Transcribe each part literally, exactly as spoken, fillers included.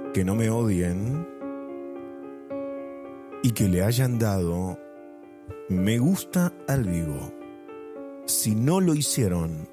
que no me odien y que le hayan dado me gusta al vivo. Si no lo hicieron,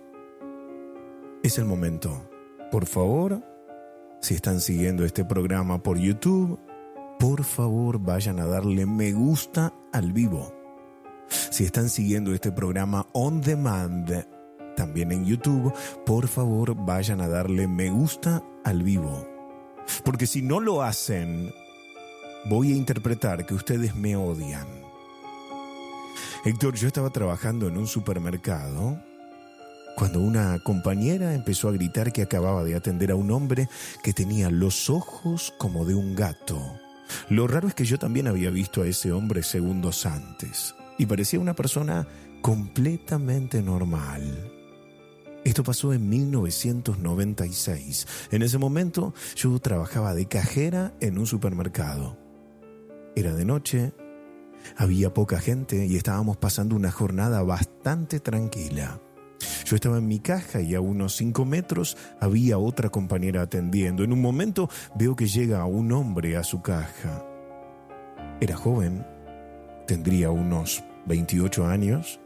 es el momento. Por favor, si están siguiendo este programa por YouTube, por favor vayan a darle me gusta al vivo. Si están siguiendo este programa on demand, también en YouTube, por favor vayan a darle me gusta al vivo. Porque si no lo hacen, voy a interpretar que ustedes me odian. Héctor, yo estaba trabajando en un supermercado cuando una compañera empezó a gritar que acababa de atender a un hombre que tenía los ojos como de un gato. Lo raro es que yo también había visto a ese hombre segundos antes y parecía una persona completamente normal. Esto pasó en mil novecientos noventa y seis. En ese momento yo trabajaba de cajera en un supermercado. Era de noche, había poca gente y estábamos pasando una jornada bastante tranquila. Yo estaba en mi caja y a unos cinco metros había otra compañera atendiendo. En un momento veo que llega un hombre a su caja. Era joven, tendría unos veintiocho años.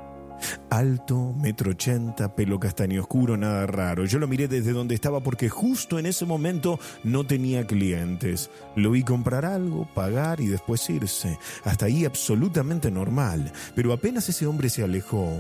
Alto, metro ochenta, pelo castaño oscuro, nada raro. Yo lo miré desde donde estaba porque justo en ese momento no tenía clientes. Lo vi comprar algo, pagar y después irse. Hasta ahí absolutamente normal. Pero apenas ese hombre se alejó,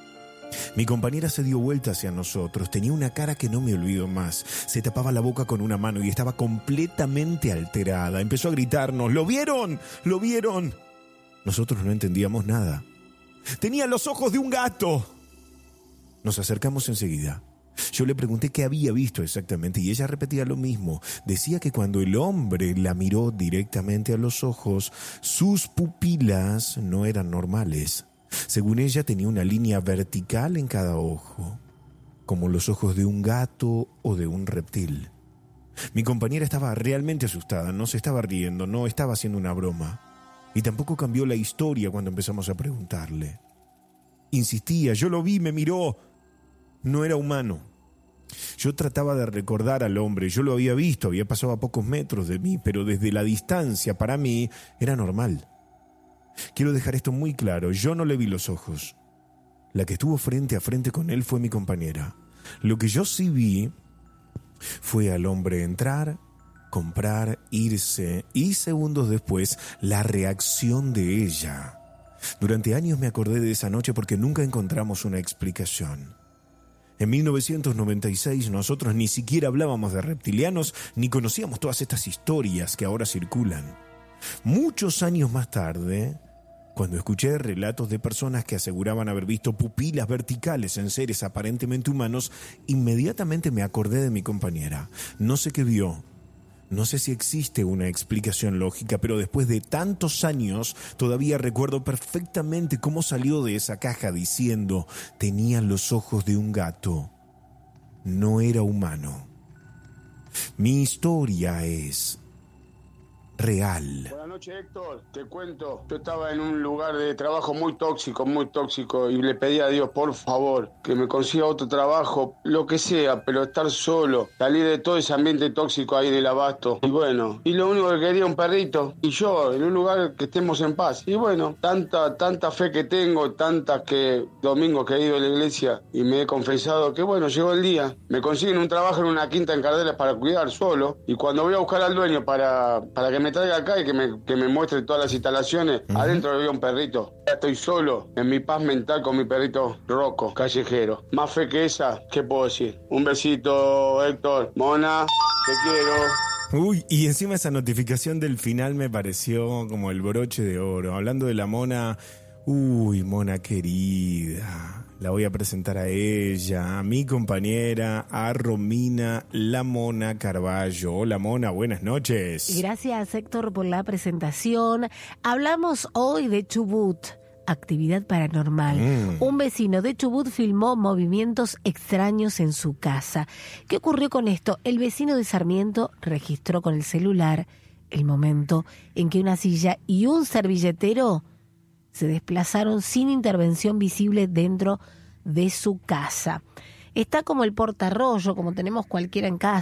mi compañera se dio vuelta hacia nosotros. Tenía una cara que no me olvido más. Se tapaba la boca con una mano y estaba completamente alterada. Empezó a gritarnos: ¿lo vieron? ¿Lo vieron? Nosotros no entendíamos nada. Tenía los ojos de un gato. Nos acercamos enseguida. Yo le pregunté qué había visto exactamente y ella repetía lo mismo. Decía que cuando el hombre la miró directamente a los ojos, sus pupilas no eran normales. Según ella, tenía una línea vertical en cada ojo, como los ojos de un gato o de un reptil. Mi compañera estaba realmente asustada, no se estaba riendo, no estaba haciendo una broma. Y tampoco cambió la historia cuando empezamos a preguntarle. Insistía: yo lo vi, me miró. No era humano. Yo trataba de recordar al hombre, yo lo había visto, había pasado a pocos metros de mí, pero desde la distancia para mí era normal. Quiero dejar esto muy claro, yo no le vi los ojos. La que estuvo frente a frente con él fue mi compañera. Lo que yo sí vi fue al hombre entrar, comprar, irse y segundos después la reacción de ella. Durante años me acordé de esa noche porque nunca encontramos una explicación. En mil novecientos noventa y seis nosotros ni siquiera hablábamos de reptilianos ni conocíamos todas estas historias que ahora circulan. Muchos años más tarde, cuando escuché relatos de personas que aseguraban haber visto pupilas verticales en seres aparentemente humanos, inmediatamente me acordé de mi compañera. No sé qué vio. No sé si existe una explicación lógica, pero después de tantos años todavía recuerdo perfectamente cómo salió de esa caja diciendo: tenía los ojos de un gato, no era humano. Mi historia es real. Buenas noches, Héctor. Te cuento, yo estaba en un lugar de trabajo muy tóxico, muy tóxico, y le pedí a Dios, por favor, que me consiga otro trabajo, lo que sea, pero estar solo, salir de todo ese ambiente tóxico ahí del abasto. Y bueno, y lo único que quería un perrito, y yo, en un lugar que estemos en paz. Y bueno, tanta, tanta fe que tengo, tantas que domingos que he ido a la iglesia y me he confesado que bueno, llegó el día. Me consiguen un trabajo en una quinta en Cardelas para cuidar solo, y cuando voy a buscar al dueño para, para que me me traiga acá y que me, que me muestre todas las instalaciones, uh-huh. Adentro había un perrito. Ya estoy solo, en mi paz mental con mi perrito Rocco, callejero. Más fe que esa, ¿qué puedo decir? Un besito, Héctor. Mona, te quiero. Uy, y encima esa notificación del final me pareció como el broche de oro. Hablando de la Mona, uy, Mona querida. La voy a presentar a ella, a mi compañera, a Romina La Mona Carballo. Hola, Mona, buenas noches. Gracias, Héctor, por la presentación. Hablamos hoy de Chubut, actividad paranormal. Mm. Un vecino de Chubut filmó movimientos extraños en su casa. ¿Qué ocurrió con esto? El vecino de Sarmiento registró con el celular el momento en que una silla y un servilletero se desplazaron sin intervención visible dentro de su casa. Está como el portarrollo, como tenemos cualquiera en casa.